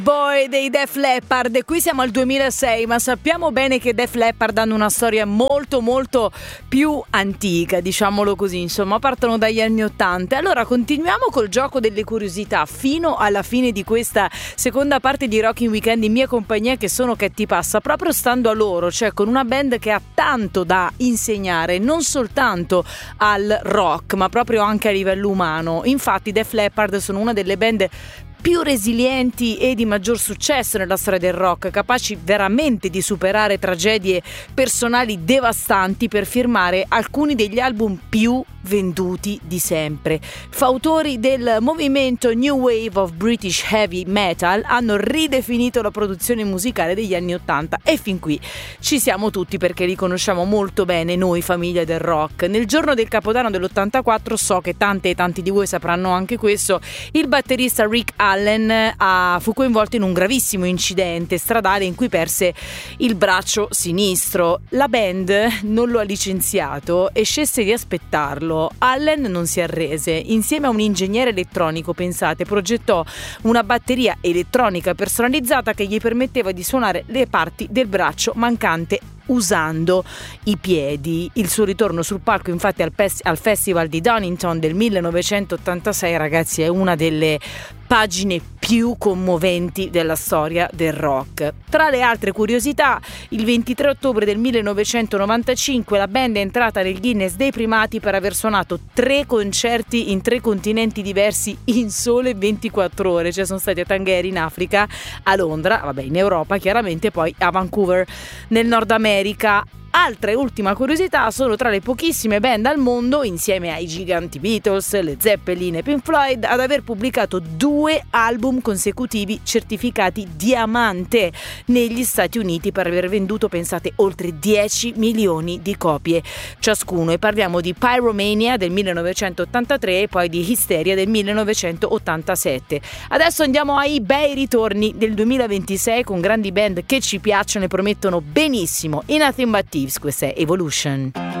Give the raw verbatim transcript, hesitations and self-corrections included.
Boy dei Def Leppard, e qui siamo al duemilasei, ma sappiamo bene che Def Leppard hanno una storia molto molto più antica, diciamolo così, insomma partono dagli anni ottanta. Allora continuiamo col gioco delle curiosità fino alla fine di questa seconda parte di Rockin' Weekend in mia compagnia, che sono Che ti passa, proprio stando a loro, cioè con una band che ha tanto da insegnare non soltanto al rock ma proprio anche a livello umano. Infatti Def Leppard sono una delle band più resilienti e di maggior successo nella storia del rock, capaci veramente di superare tragedie personali devastanti per firmare alcuni degli album più venduti di sempre. Fautori del movimento New Wave of British Heavy Metal, hanno ridefinito la produzione musicale degli anni ottanta e fin qui ci siamo tutti perché li conosciamo molto bene noi, famiglia del rock. Nel giorno del Capodanno dell'ottantaquattro, so che tante e tanti di voi sapranno anche questo, il batterista Rick Allen ah, fu coinvolto in un gravissimo incidente stradale in cui perse il braccio sinistro. La band non lo ha licenziato e scelse di aspettarlo. Allen non si arrese. Insieme a un ingegnere elettronico, pensate, progettò una batteria elettronica personalizzata che gli permetteva di suonare le parti del braccio mancante usando i piedi. Il suo ritorno sul palco, infatti, al, pes- al Festival di Donington del millenovecentottantasei, ragazzi, è una delle pagine più commoventi della storia del rock. Tra le altre curiosità, il ventitré ottobre del millenovecentonovantacinque la band è entrata nel Guinness dei primati per aver suonato tre concerti in tre continenti diversi in sole ventiquattro ore. Cioè sono stati a Tangier in Africa, a Londra, vabbè in Europa chiaramente, poi a Vancouver nel Nord America. Altra e ultima curiosità, sono tra le pochissime band al mondo, insieme ai giganti Beatles, le Zeppelin e Pink Floyd, ad aver pubblicato due album consecutivi certificati diamante negli Stati Uniti per aver venduto, pensate, oltre dieci milioni di copie ciascuno. E parliamo di Pyromania del millenovecentottantatré e poi di Hysteria del millenovecentottantasette. Adesso andiamo ai bei ritorni del duemilaventisei con grandi band che ci piacciono e promettono benissimo. In Nothing But Thieves, questa è Evolution.